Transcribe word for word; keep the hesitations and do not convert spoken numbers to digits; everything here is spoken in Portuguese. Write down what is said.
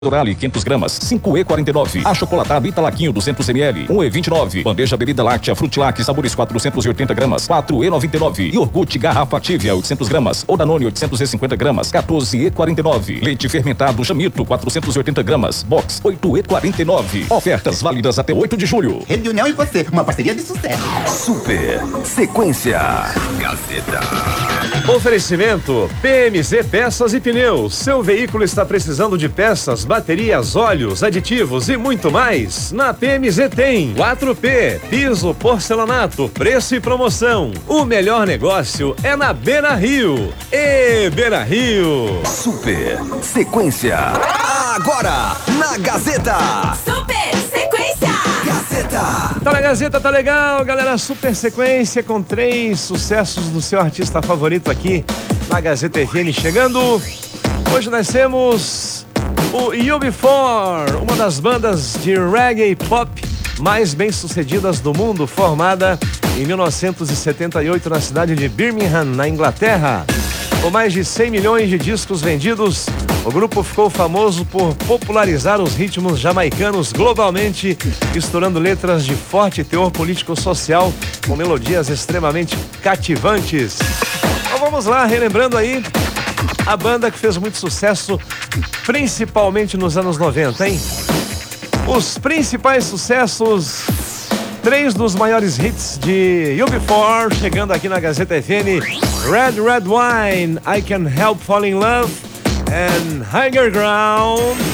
Dorale quinhentas gramas, cinco e quarenta e nove. Achocolatado Italaquinho duzentos mililitros, um e vinte e nove. Bandeja bebida láctea Frutilac sabores quatrocentas e oitenta gramas, quatro e noventa e nove. Iogurte garrafa Tívia oitocentas gramas, ou Danone oitocentas e cinquenta gramas, quatorze e quarenta e nove. Leite fermentado Chamito quatrocentas e oitenta gramas, box oito e quarenta e nove. Ofertas válidas até oito de julho. Rede União e você, uma parceria de sucesso. Super Sequência Gazeta. Oferecimento P M Z Peças e Pneus. Seu veículo está precisando de peças, baterias, óleos, aditivos e muito mais? Na P M Z tem quatro P, piso, porcelanato, preço e promoção. O melhor negócio é na Beira Rio. E Beira Rio. Super Sequência. Agora na Gazeta. Super Sequência. Gazeta. Tá na Gazeta, tá legal, galera. Super Sequência com três sucessos do seu artista favorito aqui na Gazeta F M chegando. Hoje nós temos o U B quatro, uma das bandas de reggae pop mais bem-sucedidas do mundo, formada em mil novecentos e setenta e oito na cidade de Birmingham, na Inglaterra. Com mais de cem milhões de discos vendidos, o grupo ficou famoso por popularizar os ritmos jamaicanos globalmente, misturando letras de forte teor político-social com melodias extremamente cativantes. Então vamos lá, relembrando aí a banda que fez muito sucesso, principalmente nos anos noventa, hein? Os principais sucessos, três dos maiores hits de U B quatro, chegando aqui na Gazeta F M: Red Red Wine, I Can't Help Falling in Love, and Higher Ground.